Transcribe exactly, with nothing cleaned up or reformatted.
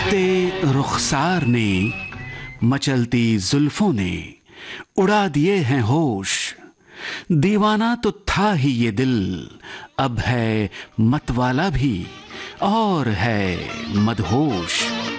उठते रुखसार ने, मचलती जुल्फों ने उड़ा दिए हैं होश। दीवाना तो था ही ये दिल, अब है मतवाला भी और है मदहोश।